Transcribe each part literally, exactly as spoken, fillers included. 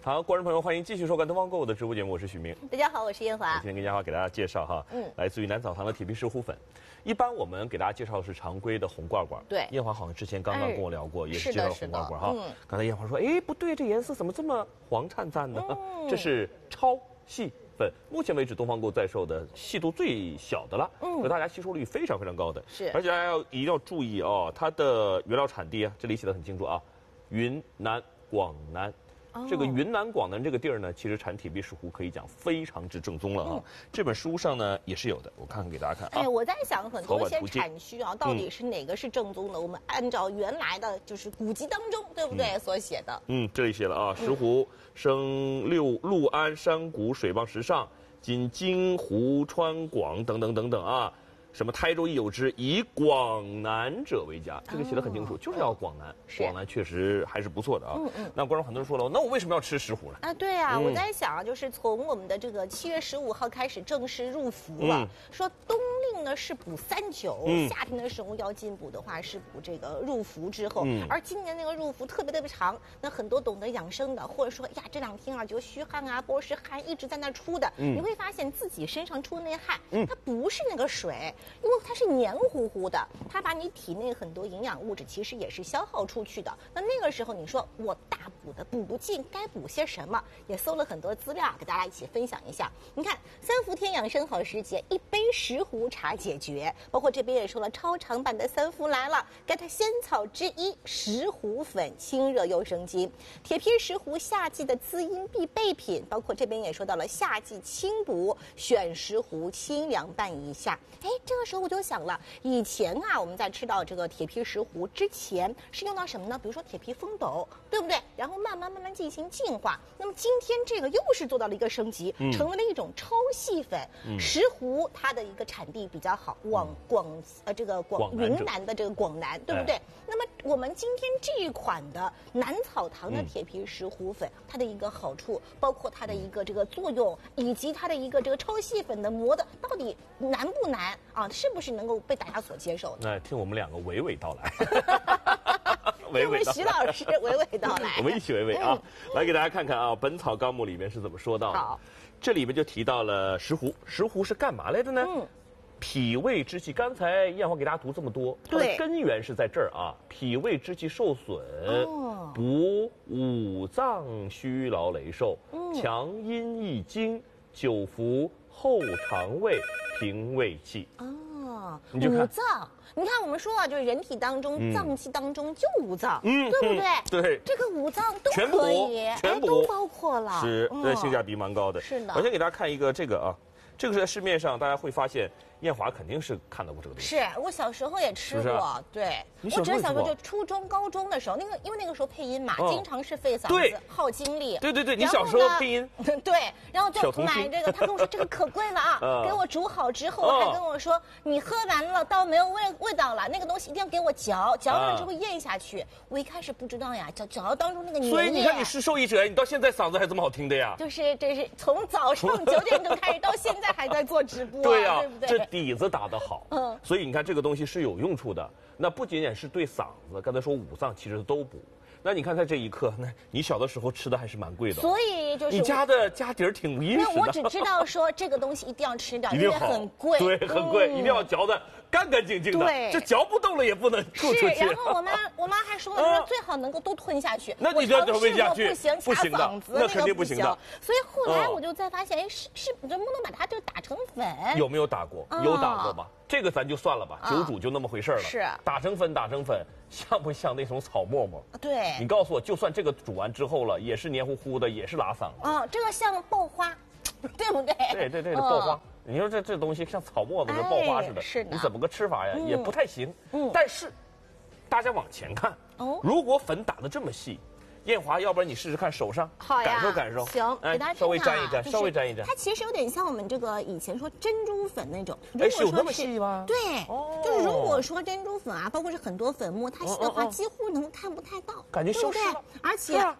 好，观众朋友，欢迎继续收看东方购物的直播节目，我是许明。 大家好，我是燕华。 今天跟燕华给大家介绍哈，嗯，来自于南草堂的铁皮石斛粉。一般我们给大家介绍的是常规的红罐罐， 对。 燕华好像之前刚刚跟我聊过，哎、也是介绍红罐罐哈。 嗯。 刚才燕华说，哎，不对，这颜色怎么这么黄灿灿呢？嗯、这是超细粉，目前为止东方购在售的细度最小的了，嗯，和大家吸收率非常非常高的。 是。 而且大家要一定要注意哦，它的原料产地啊，这里写的很清楚啊，云南、广南。这个云南广南这个地儿呢，其实产铁皮石斛可以讲非常之正宗了啊。嗯、这本书上呢也是有的，我看看给大家看啊。 哎，我在想很多一些产区啊，到底是哪个是正宗的？嗯、我们按照原来的就是古籍当中，对不对、嗯、所写的？嗯， 这里写了啊，石斛生六六安山谷水傍石上，今京湖川广等等等等啊。什么台州亦有之，以广南者为佳，这个写得很清楚，哦、就是要广南。广南确实还是不错的啊。嗯嗯。那观众很多人说了，那我为什么要吃石斛呢？ 啊，对啊，嗯、我在想啊，就是从我们的这个七月十五号开始正式入伏了，嗯、说冬令呢是补三九，嗯、夏天的时候要进补的话是补这个入伏之后，嗯、而今年那个入伏特别特别长，那很多懂得养生的，或者说呀这两天啊就虚汗啊、波湿汗一直在那出的，嗯、你会发现自己身上出的那汗，嗯、它不是那个水。因为它是黏糊糊的，它把你体内很多营养物质其实也是消耗出去的。那那个时候你说我大补的补不尽，该补些什么？也搜了很多资料，给大家一起分享一下。你看三伏天养生好时节，一杯石斛茶解决。包括这边也说了，超长版的三伏来了，该它仙草之一石斛粉，清热又生津。铁皮石斛夏季的滋阴必备品，包括这边也说到了夏季清补，选石斛清凉半以下。哎，这个时候我就想了，以前啊，我们在吃到这个铁皮石斛之前是用到什么呢？比如说铁皮蜂斗，对不对？然后慢慢慢慢进行进化。那么今天这个又是做到了一个升级，嗯、成为了一种超细粉。嗯、石斛它的一个产地比较好，广广呃这个广云南的这个广南，对不对？哎、那么我们今天这一款的南草堂的铁皮石斛粉，嗯、它的一个好处，包括它的一个这个作用，以及它的一个这个超细粉的磨的到底难不难啊？是不是能够被大家所接受？ 那听我们两个娓娓道来， 娓娓徐老师娓娓道来， 我们一起娓娓啊，嗯、来给大家看看啊，《本草纲目》里面是怎么说到的。好，这里面就提到了石斛，石斛是干嘛来的呢？嗯，脾胃之气。刚才燕华给大家读这么多，它的根源是在这儿啊，脾胃之气受损，哦、补五脏虚劳羸瘦，嗯、强阴益精，久服后肠胃，平胃气。 哦，五脏，你看我们说啊，就是人体当中、嗯、脏器当中就五脏，嗯，对不对？ 嗯、对， 这个五脏都可以， 全补， 都包括了， 是，这性价比蛮高的。 是的， 我先给大家看一个这个啊，这个是在市面上大家会发现。燕华肯定是看到过这个东西， 是我小时候也吃过，是啊、对，我只是小时候就初中、高中的时候，那个因为那个时候配音嘛，哦、经常是费嗓子，耗精力。 对对对，你小时候配音， 对，然后就买这个，他跟我说这个可贵了啊，嗯、给我煮好之后，哦、还跟我说你喝完了到没有味味道了，那个东西一定要给我嚼，嚼完了之后咽下去。啊、我一开始不知道呀，嚼嚼到当中那个粘液。 所以你看你是受益者，你到现在嗓子还这么好听的呀？ 就是这是从早上九点钟开始到现在还在做直播， 对呀， 对不对？ 这底子打得好。嗯，所以你看这个东西是有用处的。那不仅仅是对嗓子，刚才说五脏其实都补。那你看在这一刻，那你小的时候吃的还是蛮贵的。 所以就是你家的家底儿挺殷实的。 那我只知道说这个东西一定要吃掉，因为很贵， 对，很贵，嗯、一定要嚼的干干净净的。对，这嚼不动了也不能吐出去。 是，然后我妈我妈还说了，说最好能够都吞下去。 那你这吞不下去， 不行， 不行的，那肯定不行的。 所以后来我就再发现，哎，是是能不能把它就打成粉？ 有没有打过？有打过吧？这个咱就算了吧，酒煮就那么回事了。 是打成粉，打成粉，像不像那种草沫沫？ 对， 你告诉我，就算这个煮完之后了，也是黏糊糊的，也是拉嗓子。 啊，这个像爆花，对不对？ 对对对，爆花。你说这这东西像草沫子跟爆花似的， 是的， 你怎么个吃法呀？也不太行。嗯，但是大家往前看，哦，如果粉打得这么细。燕华，要不然你试试看手上， 好呀， 感受感受。 行， 哎， 给大家稍微沾一沾，稍微沾一沾。 它其实有点像我们这个以前说珍珠粉那种。 哎，有那么细吗？ 对，就是如果说珍珠粉啊，包括是很多粉末，它细的话几乎能看不太到， 感觉消失了。 而且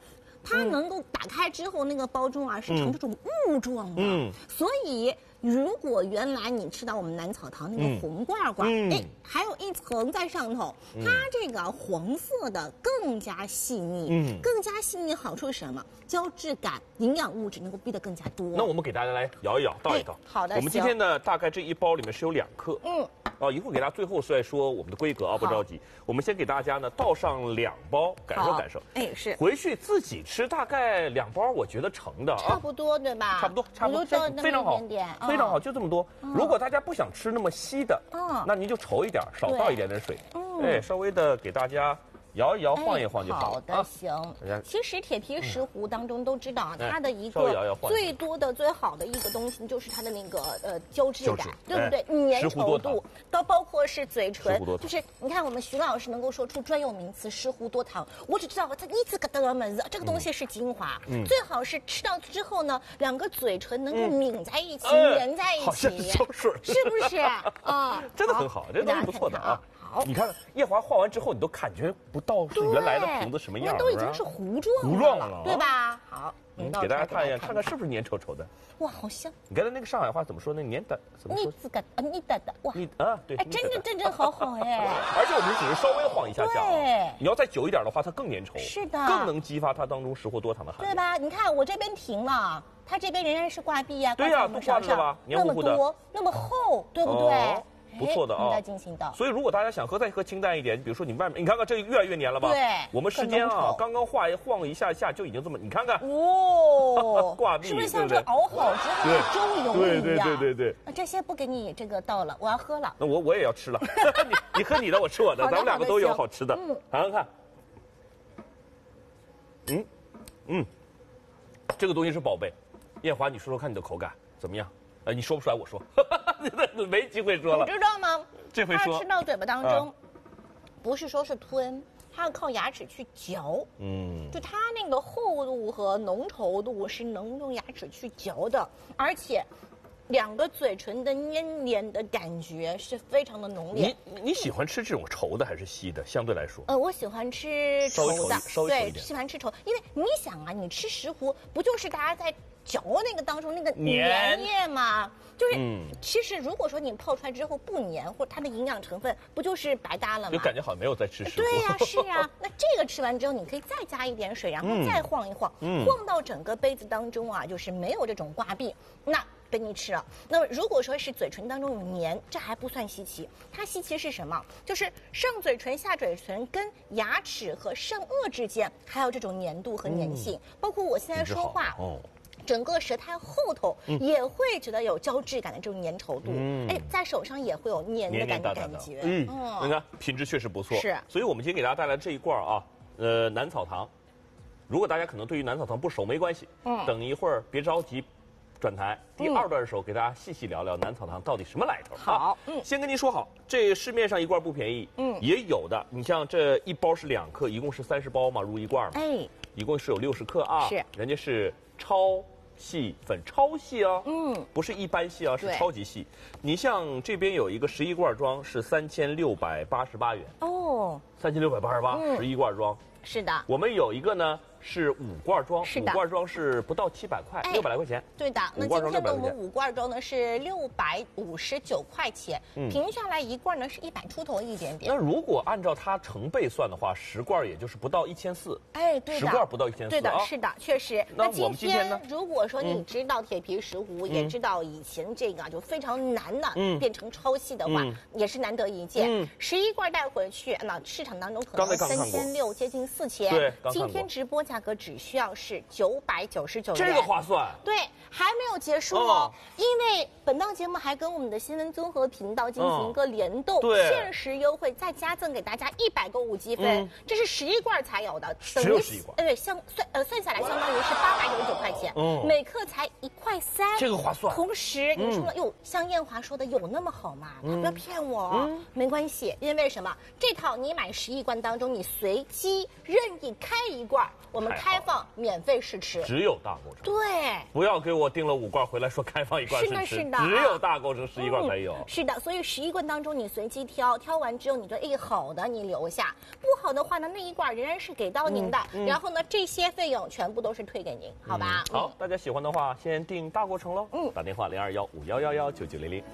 它能够打开之后，那个包装啊是呈这种雾状的，嗯，所以。如果原来你吃到我们南草堂那个红罐罐，哎、嗯，还有一层在上头，它这个黄色的更加细腻，嗯，更加细腻好处是什么？胶质感、营养物质能够逼得更加多。 那我们给大家来摇一摇，倒一倒。 好的， 我们今天呢，大概这一包里面是有两克，嗯。啊，一会儿给大家最后再说我们的规格啊，不着急。我们先给大家呢倒上两包，感受感受。 哎，是。 回去自己吃，大概两包，我觉得成的啊。 差不多对吧？ 差不多，差不多，非常好，非常好，就这么多。如果大家不想吃那么稀的，嗯，那您就稠一点，少倒一点点水，哎，稍微的给大家。摇一摇，晃一晃就好。 好的，行。其实铁皮石斛当中都知道啊，它的一个最多的、最好的一个东西就是它的那个呃胶质感，对不对？粘稠度，到包括是嘴唇，就是你看我们徐老师能够说出专有名词石斛多糖，我只知道它一这个的门子，这个东西是精华，最好是吃到之后呢，两个嘴唇能够抿在一起，粘在一起， 好像胶水， 是不是啊？ 真的很好，这东西不错的啊。你看叶华画完之后，你都感觉不到是原来的瓶子什么样， 那都已经是糊状糊状了， 对吧？好， 嗯，给大家看一眼，看看是不是粘稠稠的。 哇，好香！ 你刚才那个上海话怎么说呢？粘的怎么说？ 腻子的啊，腻的的哇！ 你啊，对， 哎，真的真真好好哎。 而且我们只是稍微晃一下下，对，你要再久一点的话，它更粘稠， 是的， 更能激发它当中石斛多糖的含量， 对吧？你看我这边停了，它这边仍然是挂壁呀， 对呀，都挂着了吧？ 那么多，那么厚，对不对？ 不错的啊， 进行到。 所以如果大家想喝再喝清淡一点，比如说你外面，你看看这越来越黏了吧？ 对， 我们时间啊，刚刚画一晃一下下就已经这么，你看看， 哦， 挂壁是不是像这熬好之后的粥油一样？对对对对对。 那这些不给你这个倒了，我要喝了。 那我我也要吃了，你你喝你的，我吃我的，咱们两个都有好吃的。嗯，尝尝看。嗯嗯，这个东西是宝贝。叶华，你说说看你的口感怎么样？呃，你说不出来，我说，没机会说了。 你知道吗？ 这回说， 吃到嘴巴当中，啊、不是说是吞，它要靠牙齿去嚼。嗯，就它那个厚度和浓稠度是能用牙齿去嚼的，而且两个嘴唇的黏黏的感觉是非常的浓烈。 你你喜欢吃这种稠的还是稀的？相对来说， 呃，我喜欢吃稠的， 稍微稠一点。 对，喜欢吃稠，因为你想啊，你吃石斛不就是大家在嚼那个当中那个粘液嘛，就是、嗯、其实如果说你泡出来之后不粘，或者它的营养成分不就是白搭了吗？ 就感觉好像没有在吃石斛。 对呀、啊，是呀、啊。那这个吃完之后，你可以再加一点水，然后再晃一晃，嗯、晃到整个杯子当中啊，就是没有这种挂壁，那给你吃了。那么如果说是嘴唇当中有粘，这还不算稀奇，它稀奇是什么？就是上嘴唇、下嘴唇跟牙齿和上颚之间还有这种粘度和粘性，嗯、包括我现在说话。哦，整个舌苔后头也会觉得有胶质感的这种粘稠度，嗯，哎，在手上也会有粘的感感觉， 嗯，你看品质确实不错， 是。 所以我们今天给大家带来这一罐啊，呃，南草堂。如果大家可能对于南草堂不熟，没关系，嗯，等一会儿别着急，转台。第二段的时候给大家细细聊聊南草堂到底什么来头。 好，嗯， 先跟您说好，这市面上一罐不便宜，嗯，也有的。你像这一包是两克，一共是三十包嘛，入一罐嘛，哎，一共是有六十克啊， 是， 人家是超。细粉超细哦，嗯，不是一般细啊，是超级细。你像这边有一个十一罐装是三千六百八十八元哦，三千六百八十八，十一罐装是的。 我们有一个呢是五罐装， 是的，五罐装是不到七百块，六百来块钱。 对的，那今天的我们五罐装呢是六百五十九块钱，平下来一罐呢是一百出头一点点。 那如果按照它成倍算的话，十罐也就是不到一千四。 哎，对的， 十罐不到一千四。 对的，是的，确实。 那我们今天呢？ 如果说你知道铁皮石斛，也知道以前这个就非常难的变成超细的话，也是难得一见。十一罐带回去，那市场当中可能三千六，接近四千。 对， 今天直播价格只需要是九百九十九元， 这个划算。 对，还没有结束哦，因为本档节目还跟我们的新闻综合频道进行一个联动，限时优惠，再加赠给大家一百购物积分，这是十一罐才有的， 只有十一罐， 对，相算呃算下来相当于是八百九十九块钱，每克才一块三， 这个划算。 同时你说哟，像燕华说的有那么好吗？他不要骗我，没关系，因为什么？这套你买十一罐当中，你随机任意开一罐，我们们开放免费试吃， 只有大过程。 对， 不要给我订了五罐回来说开放一罐试吃， 是的，是的， 只有大过程十一罐才有。 嗯、是的，所以十一罐当中你随机挑，挑完之后你觉得哎好的你留下，不好的话呢那一罐仍然是给到您的，嗯嗯、然后呢这些费用全部都是退给您，好吧？ 嗯、好，大家喜欢的话先订大过程喽，嗯，打电话零二幺五幺幺幺九九零零。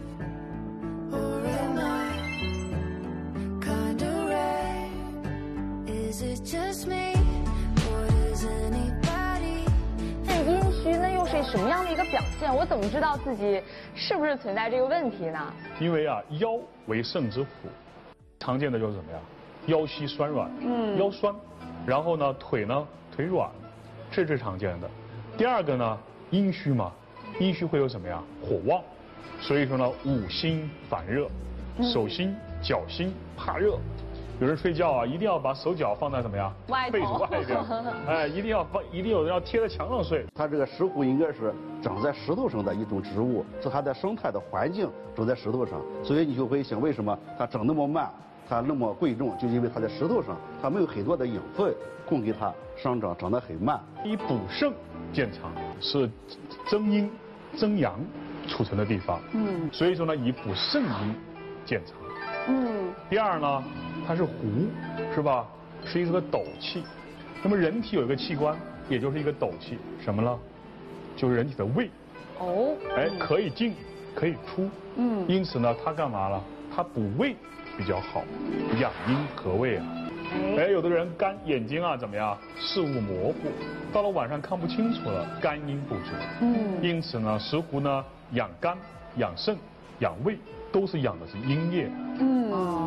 那阴虚那又是什么样的一个表现？我怎么知道自己是不是存在这个问题呢？ 因为啊，腰为肾之府，常见的就是什么呀？腰膝酸软，嗯，腰酸，然后呢，腿呢腿软，这是最常见的。第二个呢，阴虚嘛，阴虚会有什么呀？火旺，所以说呢，五心烦热，手心、脚心怕热。有人睡觉啊，一定要把手脚放在什么呀？ 外被子外边，哎，一定要放，一定有人要贴在墙上睡。 它这个石斛应该是长在石头上的一种植物，是它的生态的环境长在石头上，所以你就会想，为什么它长那么慢，它那么贵重，就因为它在石头上，它没有很多的养分供给它生长，长得很慢。 以补肾见长是增阴增阳储存的地方，嗯，所以说呢，以补肾阴见长。嗯，第二呢，它是斛，是吧？是一个斗气。那么人体有一个器官，也就是一个斗气，什么呢？就是人体的胃。哦。哎，可以进，可以出。嗯。因此呢，它干嘛了？它补胃比较好，养阴和胃啊。哎，有的人肝眼睛啊怎么样？视物模糊，到了晚上看不清楚了，肝阴不足。嗯。因此呢，石斛呢养肝、养肾、养胃。都是养的是阴液。嗯。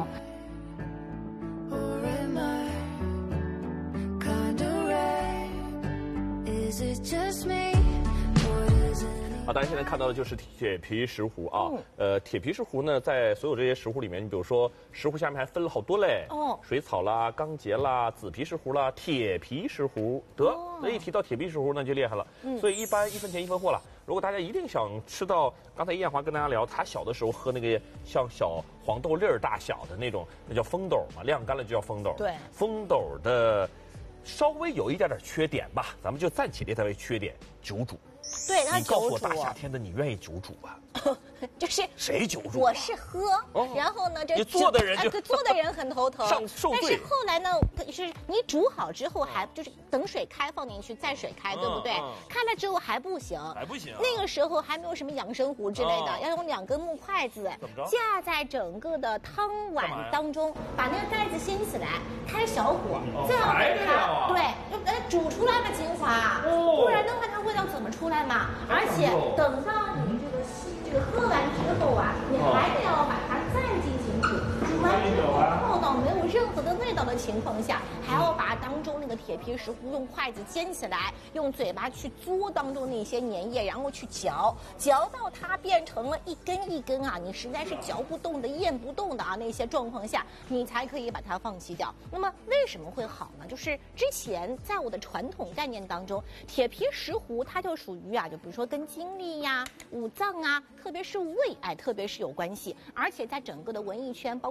好，大家现在看到的就是铁皮石斛啊。嗯、呃，铁皮石斛呢，在所有这些石斛里面，你比如说石斛下面还分了好多嘞。哦。水草啦、钢结啦、紫皮石斛啦、铁皮石斛，得，那、哦、一提到铁皮石斛那就厉害了。嗯。所以一般一分钱一分货了。如果大家一定想吃到，刚才艳华跟大家聊，他小的时候喝那个像小黄豆粒儿大小的那种，那叫风斗嘛，晾干了就叫风斗。 对。风斗的稍微有一点点缺点吧，咱们就暂且列它为缺点，久煮。 对，它你告诉我，大夏天的你愿意久煮啊？ 就是谁久煮？ 我是喝，哦、然后呢，这你做的人就、 哎、做的人很头疼， 上受罪。 但是后来呢，是你煮好之后还就是等水开放进去，再水开，对不对？嗯嗯、开了之后还不行， 还不行。 那个时候还没有什么养生壶之类的，哦、要用两根木筷子架在整个的汤碗当中，把那个盖子掀起来，开小火，哦、再要给它、啊、对，呃煮出来的精华，哦、不然的话它味道怎么出来嘛？而且等到你这个这个喝完之后啊，你还得要把它再进行煮，煮完之后泡到没有任何的味道的情况下，还要把当中那个铁皮石斛用筷子煎起来，用嘴巴去嘬当中那些粘液，然后去嚼，嚼到它变成了一根一根啊，你实在是嚼不动的、咽不动的啊那些状况下，你才可以把它放弃掉。那么为什么会好呢？就是之前在我的传统概念当中，铁皮石斛它就属于啊，就比如说跟精力呀、五脏啊，特别是胃，哎，特别是有关系，而且在整个的文艺圈包。